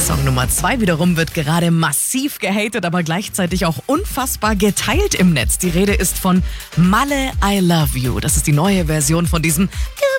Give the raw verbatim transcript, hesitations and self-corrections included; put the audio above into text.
Song Nummer zwei wiederum wird gerade massiv gehatet, aber gleichzeitig auch unfassbar geteilt im Netz. Die Rede ist von Malle I Love You. Das ist die neue Version von diesem